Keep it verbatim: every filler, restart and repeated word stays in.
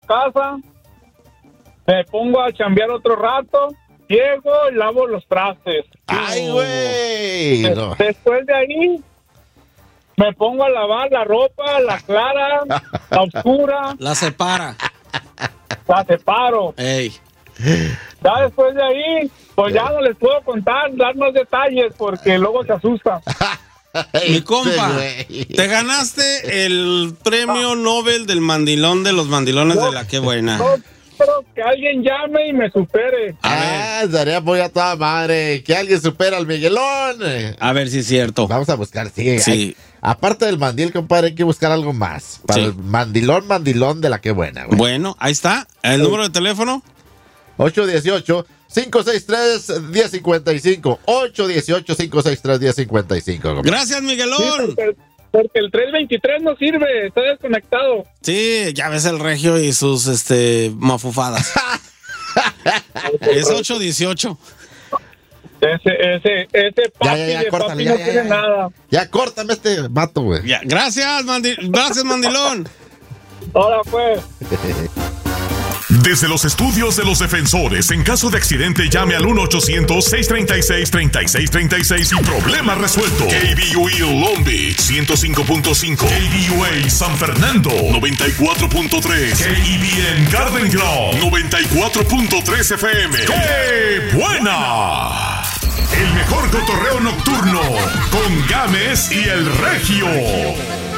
casa, me pongo a chambear otro rato, llego y lavo los trastes. ¡Ay, güey! Des- No. Después de ahí, me pongo a lavar la ropa, la clara, la oscura, La separa. la separo. Ey. Ya después de ahí, pues ya no les puedo contar, dar más detalles, porque luego se asusta. Mi compa, güey. te ganaste el premio Nobel del mandilón de los mandilones de la Qué Buena. Yo espero que alguien llame y me supere. Ah, daría voy a toda madre. Que alguien supera al Miguelón. A ver si es cierto. Vamos a buscar, sí. Sí. hay- aparte del mandil, compadre, hay que buscar algo más. Para Sí. el mandilón, mandilón de la Qué Buena, güey. Bueno, ahí está. ¿El número de teléfono? ocho uno ocho, cinco seis tres, uno cero cinco cinco. ocho uno ocho, cinco seis tres, uno cero cinco cinco. compadre. Gracias, Sí, Miguelón. porque, porque el tres veintitrés no sirve, está desconectado. Sí, ya ves el regio y sus este mafufadas. Es ocho dieciocho. Ese, ese, ese papi Ya, ya, ya, de córtale, papi ya, no ya, tiene ya. nada. Ya, córtame este vato, güey. Ya, gracias, mandi- gracias, mandilón. Ahora pues. Desde los estudios de los defensores, en caso de accidente, llame al uno ochocientos, seiscientos treinta y seis, treinta y seis treinta y seis y problema resuelto. K B U A Long Beach, ciento cinco punto cinco. K B U A San Fernando, noventa y cuatro punto tres. K E B N Garden Grove, noventa y cuatro punto tres F M. ¡Qué buena! El mejor cotorreo nocturno, con Gámez y el Regio.